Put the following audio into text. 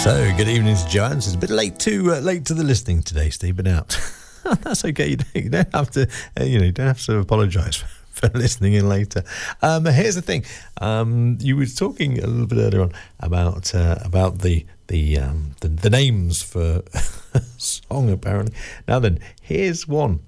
So, good evening to Joanne. It's a bit late to the listening today, Steve, but out. That's okay. You don't have to, you don't have to apologise for listening in later. Here's the thing. You were talking a little bit earlier on about the names for a song, apparently. Now then, here's one